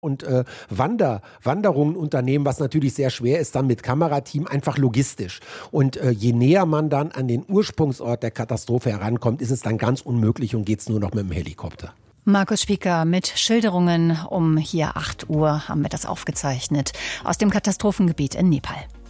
und Wanderungen unternehmen, was natürlich sehr schwer ist dann mit Kamerateam, einfach logistisch. Und je näher man dann an den Ursprungsort der Katastrophe herankommt, ist es dann ganz unmöglich und geht es nur noch mit dem Helikopter. Markus Spieker mit Schilderungen. Um hier 8 Uhr haben wir das aufgezeichnet aus dem Katastrophengebiet in Nepal.